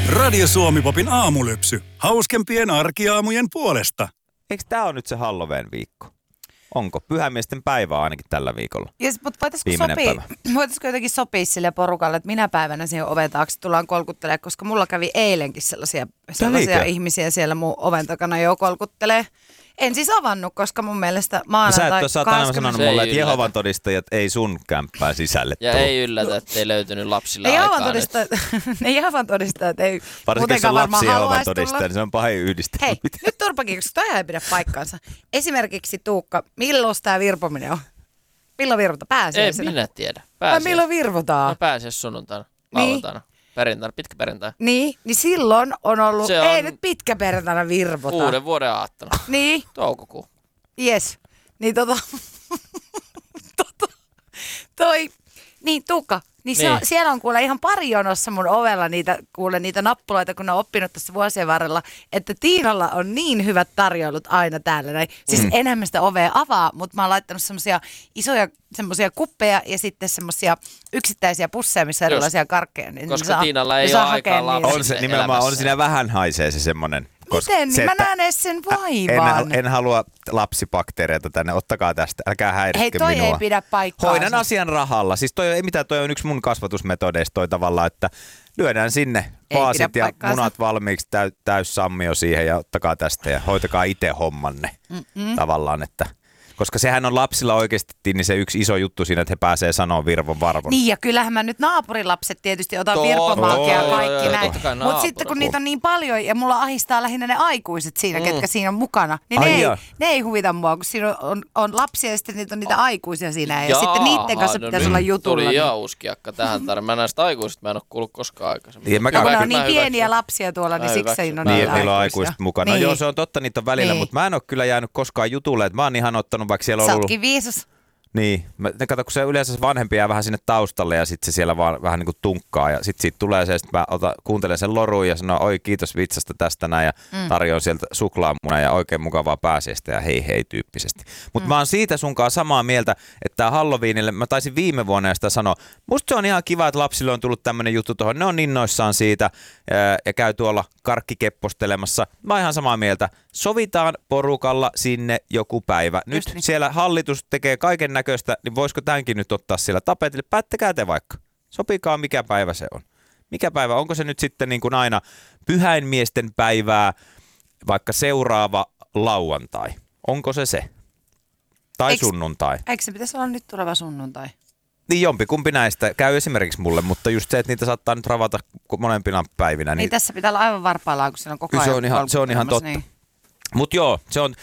Radio Suomi-popin aamulypsy. Hauskempien arkiaamujen puolesta. Eikö tää ole nyt se Halloween viikko? Onko? Pyhämiesten päivä ainakin tällä viikolla. Yes, mutta voitaisiko jotenkin sopia sille porukalle, että minä päivänä siihen oven taakse tullaan kolkuttelemaan, koska mulla kävi eilenkin sellaisia ihmisiä siellä mun oven takana jo kolkuttelee. En siis avannut, koska mun mielestä maanantai... Sä et ole saatana sanonut mulle, että Jehovan todistajat ei sun kämppää sisälle ja tuu. ei yllätä, että ei löytynyt lapsille aikaa. Ne Jehovan todistajat ei varsinkin jos on lapsi Jehovan todistaja, niin se on pahin yhdistelmä. Hei, nyt turpakin, koska toi ei pidä paikkaansa. Esimerkiksi Tuukka, milloin tämä virpominen on? Milloin virvotaan? Pääsiäisenä? Ei minä tiedä. Vai milloin virvotaan? No pääsiäis sunnuntaina, lauantaina. Perjantaina, pitkä perjantai. Niin silloin on ollut, ei nyt pitkä perjantaina virvota. Uuden vuoden aattona. Niin. Toukokuu. Jes. Niin Tuukka, niin siellä on kuule ihan pari jonossa mun ovella niitä nappuloita, kun ne on oppinut tässä vuosien varrella, että Tiinalla on niin hyvät tarjoilut aina täällä näin. Siis enemmän sitä ovea avaa, mutta mä oon laittanut semmosia isoja semmosia kuppeja ja sitten semmosia yksittäisiä pusseja, missä on erilaisia karkkeja. Niin koska Tiinalla ei ole aikaa lapsille on se nimenomaan, on siinä vähän haisee se semmonen. Miten? Niin mä näen edes sen vaivan. En halua lapsibakteereita tänne, ottakaa tästä, älkää häiritkö minua. Hei, toi ei pidä paikkaansa. Hoidan asian rahalla. Siis toi on yksi mun kasvatusmetodeista toi tavallaan, että lyödään sinne vaasit ja munat valmiiksi, täys sammio siihen ja ottakaa tästä ja hoitakaa itse hommanne tavallaan, että... Koska sehän on lapsilla oikeasti niin se yksi iso juttu siinä, että he pääsee sanoa virvon varvon. Niin ja kyllähän mä nyt naapurilapset tietysti otan virpomaakia ja kaikki näin. Mutta sitten kun niitä on niin paljon ja mulla ahistaa lähinnä ne aikuiset siinä, ketkä siinä on mukana. Niin ne ei huvita mua, kun siinä on lapsia ja sitten niitä on niitä aikuisia siinä. Ja sitten niiden kanssa pitäisi olla jutulla. Tuli uskiakka tähän tarvitaan. Mä näistä aikuisista mä en ole kuullut koskaan aikaisemmin. Kun ne on niin pieniä lapsia tuolla, niin siksi ei ole niillä on aikuiset mukana. No joo, se on totta, niitä on välillä, mutta mä en ole kyllä jäänyt koskaan jutulle. Mä oon ihan ottanut vaikka siellä on ollut... Sätkin viisas. Niin. Kato, kun se yleensä vanhempi jää vähän sinne taustalle ja sitten se siellä vaan vähän niin kuin tunkkaa ja sitten siitä tulee se ja sitten mä kuuntelen sen lorun ja sanon oi kiitos vitsasta tästä näin ja tarjoan sieltä suklaamuna ja oikein mukavaa pääsiäistä ja hei hei tyyppisesti. Mutta mä oon siitä sunkaan samaa mieltä, että tää Halloweenille, mä taisin viime vuonna sitä sanoa, musta se on ihan kiva, että lapsille on tullut tämmönen juttu tuohon, ne on innoissaan siitä ja käy tuolla karkkikeppostelemassa. Mä oon ihan samaa mieltä, sovitaan porukalla sinne joku päivä. Nyt siellä hallitus tekee kaiken näköistä, niin voisiko tämänkin nyt ottaa siellä tapetille? Päättäkää te vaikka. Sopikaa mikä päivä se on. Mikä päivä? Onko se nyt sitten niin kuin aina pyhäinmiesten päivää, vaikka seuraava lauantai? Onko se? Tai sunnuntai? Eikö se pitäisi olla nyt tuleva sunnuntai? Niin jompikumpi näistä käy esimerkiksi mulle, mutta just se, että niitä saattaa nyt ravata molempina päivinä. Niin tässä pitää olla aivan varpaillaan, kun siinä on koko ajan. Se on ihan totta. Niin. Mutta joo, se on,